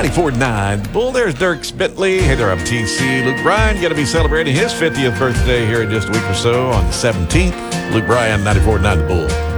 94.9 The Bull. There's Dirk Bentley. Hey there, I'm TC. Luke Bryan going to be celebrating his 50th birthday here in just a week or so on the 17th. Luke Bryan, 94.9 The Bull.